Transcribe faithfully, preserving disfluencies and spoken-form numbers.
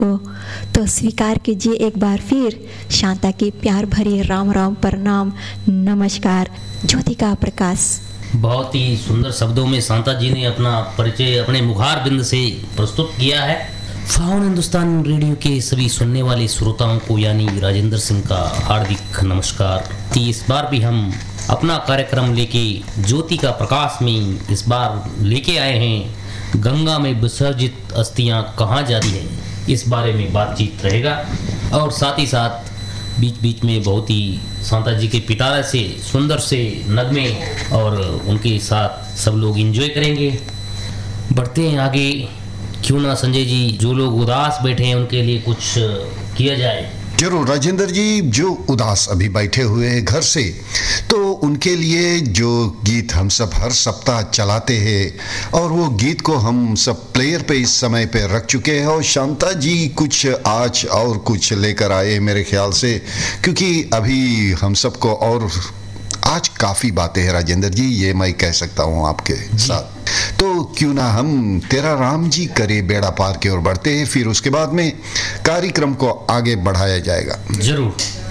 ओ तो स्वीकार कीजिए एक बार फिर शांता की प्यार भरी राम राम प्रणाम नमस्कार ज्योतिका प्रकाश। बहुत ही सुंदर शब्दों में शांता जी ने अपना परिचय अपने मुखार बिंद से प्रस्तुत किया है। फाउन हिंदुस्तान रेडियो के सभी सुनने वाले श्रोताओं को यानी राजेंद्र सिंह का हार्दिक नमस्कार। इस बार भी हम अपना कार्यक्रम लेके ज्योति का प्रकाश में इस बार लेके आए हैं गंगा में विसर्जित अस्थियां कहाँ जा रही हैं, इस बारे में बातचीत रहेगा और साथ ही साथ बीच बीच में बहुत ही शांता जी के पिटारे से सुंदर से नगमे और उनके साथ सब लोग एंजॉय करेंगे। बढ़ते हैं आगे, क्यों ना संजय जी, जो लोग उदास बैठे हैं उनके लिए कुछ किया जाए। जरूर राजेंद्र जी, जो उदास अभी बैठे हुए हैं घर से, तो उनके लिए जो गीत हम सब हर सप्ताह चलाते हैं और वो गीत को हम सब प्लेयर पे इस समय पे रख चुके हैं और शांता जी कुछ आज और कुछ लेकर आए मेरे ख्याल से, क्योंकि अभी हम सबको और आज काफ़ी बातें हैं राजेंद्र जी, ये मैं कह सकता हूँ आपके साथ। तो क्यों ना हम तेरा राम जी करे बेड़ा पार की ओर बढ़ते हैं, फिर उसके बाद में कार्यक्रम को आगे बढ़ाया जाएगा। जरूर।